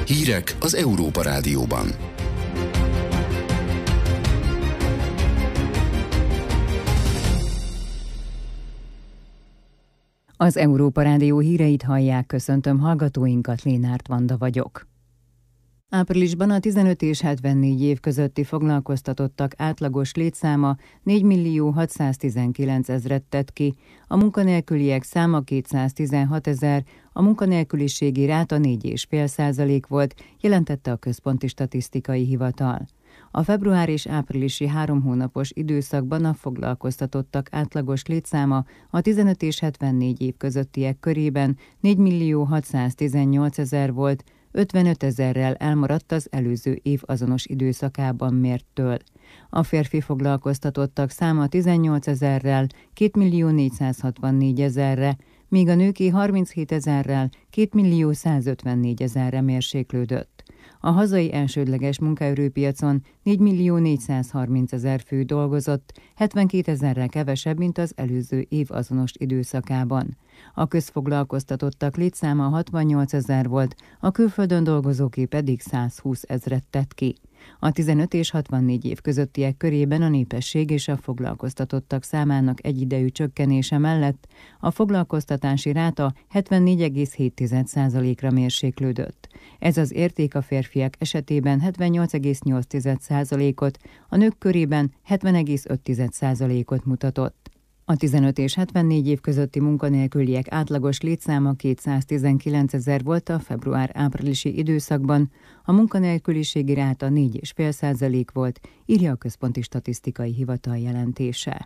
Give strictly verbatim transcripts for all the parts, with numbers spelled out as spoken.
Hírek az Európa Rádióban. Az Európa Rádió híreit hallják, köszöntöm hallgatóinkat, Lénárt Vanda vagyok. Áprilisban a tizenöt és hetvennégy év közötti foglalkoztatottak átlagos létszáma négymillió hatszáztizenkilenc ezret tett ki, a munkanélküliek száma kétszáztizenhat ezer, a munkanélküliségi ráta négy egész öt százalék volt, jelentette a Központi Statisztikai Hivatal. A február és áprilisi három hónapos időszakban a foglalkoztatottak átlagos létszáma a tizenöt és hetvennégy év közöttiek körében négymillió hatszáztizennyolc ezer volt, ötvenöt ezerrel elmaradt az előző év azonos időszakában mérttől. A férfi foglalkoztatottak száma tizennyolc ezerrel kétmillió négyszázhatvannégy ezerre, míg a nőké harminchét ezerrel kétmillió százötvennégy ezerre mérséklődött. A hazai elsődleges munkaerőpiacon négymillió négyszázharminc ezer fő dolgozott, hetvenkét ezerrel kevesebb, mint az előző év azonos időszakában. A közfoglalkoztatottak létszáma hatvannyolc ezer volt, a külföldön dolgozóké pedig százhúsz ezret tett ki. A tizenöt és hatvannégy év közöttiek körében a népesség és a foglalkoztatottak számának egyidejű csökkenése mellett a foglalkoztatási ráta hetvennégy egész hét százalékra mérséklődött. Ez az érték a férfiak esetében hetvennyolc egész nyolc százalékot, a nők körében hetven egész öt százalékot mutatott. A tizenöt és hetvennégy év közötti munkanélküliek átlagos létszáma kétszáztizenkilenc ezer volt a február-áprilisi időszakban, a munkanélküliségi ráta négy egész öt százalék volt, írja a Központi Statisztikai Hivatal jelentése.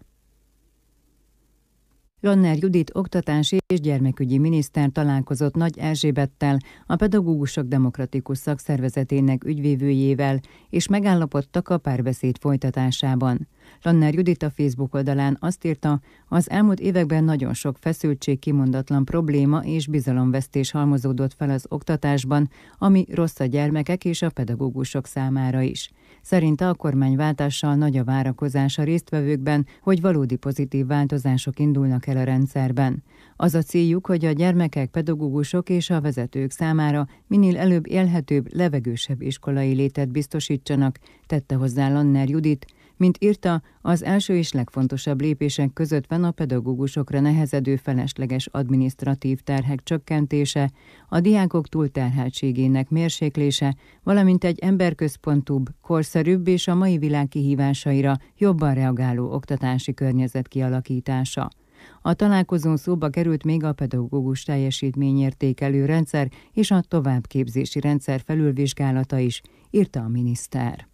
Lanner Judit oktatási és gyermekügyi miniszter találkozott Nagy Erzsébettel, a Pedagógusok Demokratikus Szakszervezetének ügyvívőjével, és megállapodtak a párbeszéd folytatásában. Lanner Judit a Facebook oldalán azt írta, az elmúlt években nagyon sok feszültség, kimondatlan probléma és bizalomvesztés halmozódott fel az oktatásban, ami rossz a gyermekek és a pedagógusok számára is. Szerinte a kormányváltással nagy a várakozás a résztvevőkben, hogy valódi pozitív változások indulnak el a rendszerben. Az a céljuk, hogy a gyermekek, pedagógusok és a vezetők számára minél előbb élhetőbb, levegősebb iskolai létet biztosítsanak, tette hozzá Lanner Judit. Mint írta, az első és legfontosabb lépések között van a pedagógusokra nehezedő felesleges adminisztratív terhek csökkentése, a diákok túlterheltségének mérséklése, valamint egy emberközpontúbb, korszerűbb és a mai világ kihívásaira jobban reagáló oktatási környezet kialakítása. A találkozón szóba került még a pedagógus teljesítményértékelő rendszer és a továbbképzési rendszer felülvizsgálata is, írta a miniszter.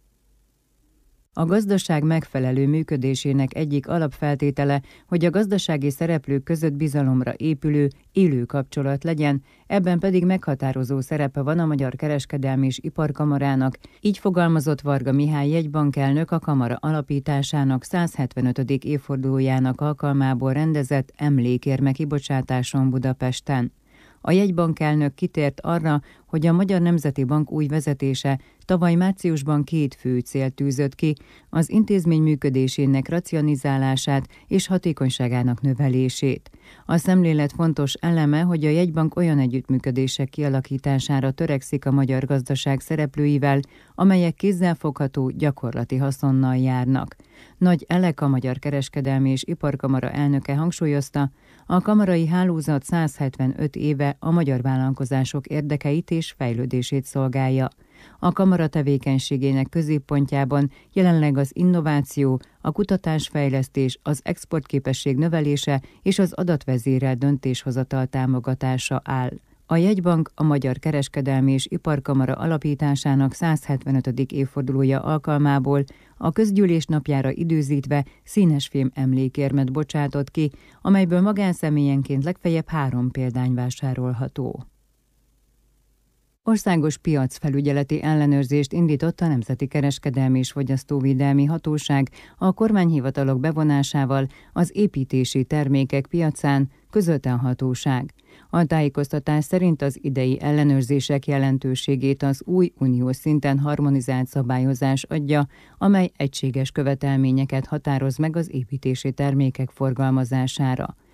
A gazdaság megfelelő működésének egyik alapfeltétele, hogy a gazdasági szereplők között bizalomra épülő, élő kapcsolat legyen, ebben pedig meghatározó szerepe van a Magyar Kereskedelmi és Iparkamarának, így fogalmazott Varga Mihály jegybankelnök a kamara alapításának száz hetvenötödik évfordulójának alkalmából rendezett emlékérme kibocsátáson Budapesten. A jegybankelnök kitért arra, hogy a Magyar Nemzeti Bank új vezetése tavaly márciusban két fő célt tűzött ki, az intézmény működésének racionalizálását és hatékonyságának növelését. A szemlélet fontos eleme, hogy a jegybank olyan együttműködések kialakítására törekszik a magyar gazdaság szereplőivel, amelyek kézzelfogható, gyakorlati haszonnal járnak. Nagy Elek, a Magyar Kereskedelmi és Iparkamara elnöke hangsúlyozta, a kamarai hálózat száz hetvenöt éve a magyar vállalkozások érdekeit és fejlődését szolgálja. A kamara tevékenységének középpontjában jelenleg az innováció, a kutatásfejlesztés, az exportképesség növelése és az adatvezérelt döntéshozatal támogatása áll. A jegybank a Magyar Kereskedelmi és Iparkamara alapításának száz hetvenötödik évfordulója alkalmából a közgyűlés napjára időzítve színesfém emlékérmet bocsátott ki, amelyből magánszemélyenként legfeljebb három példány vásárolható. Országos piacfelügyeleti ellenőrzést indított a Nemzeti Kereskedelmi és Fogyasztóvédelmi Hatóság a kormányhivatalok bevonásával az építési termékek piacán, közölte a hatóság. A tájékoztatás szerint az idei ellenőrzések jelentőségét az új uniós szinten harmonizált szabályozás adja, amely egységes követelményeket határoz meg az építési termékek forgalmazására.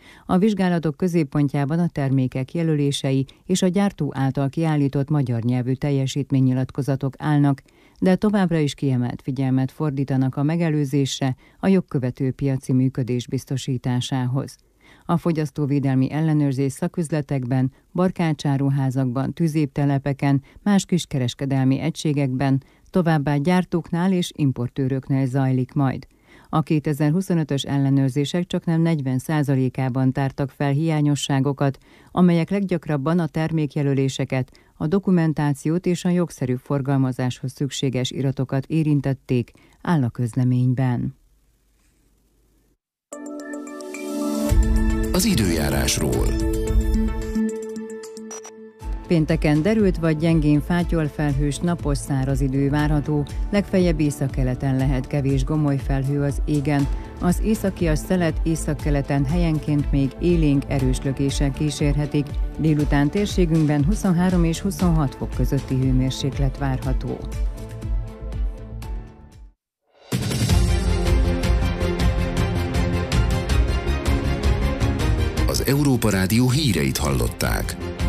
A vizsgálatok középpontjában a termékek jelölései és a gyártó által kiállított magyar nyelvű teljesítménynyilatkozatok állnak, de továbbra is kiemelt figyelmet fordítanak a megelőzésre, a jogkövető piaci működés biztosításához. A fogyasztóvédelmi ellenőrzés szaküzletekben, barkácsáruházakban, tüzéptelepeken, más kiskereskedelmi egységekben, továbbá gyártóknál és importőröknél zajlik majd. A kétezer-huszonötös ellenőrzések csaknem negyven százalékában tártak fel hiányosságokat, amelyek leggyakrabban a termékjelöléseket, a dokumentációt és a jogszerű forgalmazáshoz szükséges iratokat érintették, áll a közleményben. Az időjárásról. Pénteken derült vagy gyengén fátyolfelhős, napos száraz idő várható, legfeljebb északkeleten lehet kevés gomoly felhő az égen. Az északias szelet északkeleten helyenként még élénk erős lökések kísérhetik, délután térségünkben huszonhárom és huszonhat fok közötti hőmérséklet várható. Az Európa Rádió híreit hallották.